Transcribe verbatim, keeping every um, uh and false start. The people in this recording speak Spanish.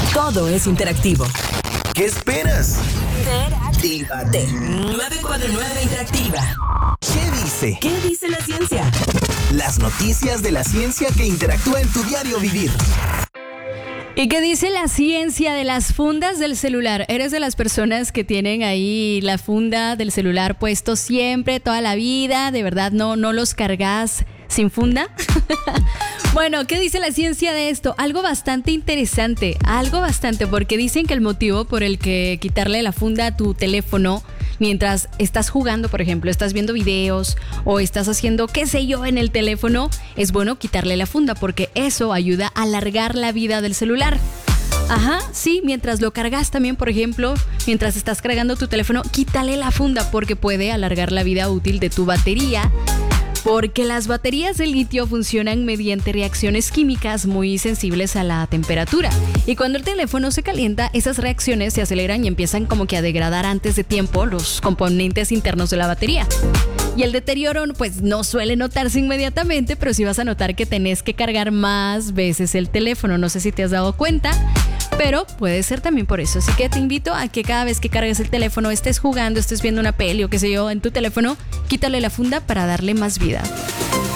Todo es interactivo. ¿Qué esperas? Interactívate. nueve cuatro nueve Interactiva. ¿Qué dice? ¿Qué dice la ciencia? Las noticias de la ciencia que interactúa en tu diario vivir. ¿Y qué dice la ciencia de las fundas del celular? ¿Eres de las personas que tienen ahí la funda del celular puesto siempre, toda la vida? ¿De verdad no, no los cargas sin funda? Bueno, ¿qué dice la ciencia de esto? Algo bastante interesante, algo bastante, porque dicen que el motivo por el que quitarle la funda a tu teléfono mientras estás jugando, por ejemplo, estás viendo videos o estás haciendo qué sé yo en el teléfono, es bueno quitarle la funda porque eso ayuda a alargar la vida del celular. Ajá, sí, mientras lo cargas también, por ejemplo, mientras estás cargando tu teléfono, quítale la funda porque puede alargar la vida útil de tu batería. Porque las baterías de litio funcionan mediante reacciones químicas muy sensibles a la temperatura. Y cuando el teléfono se calienta, esas reacciones se aceleran y empiezan como que a degradar antes de tiempo los componentes internos de la batería. Y el deterioro pues no suele notarse inmediatamente, pero sí vas a notar que tenés que cargar más veces el teléfono. No sé si te has dado cuenta, pero puede ser también por eso. Así que te invito a que cada vez que cargues el teléfono, estés jugando, estés viendo una peli o qué sé yo en tu teléfono, quítale la funda para darle más vida.